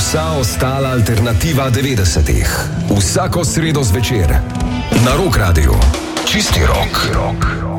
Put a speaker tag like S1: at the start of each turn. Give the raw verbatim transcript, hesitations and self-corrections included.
S1: vsa ostala alternativa devetdesetih. Vsako sredo zvečer na Rock Radiu. Čisti rok.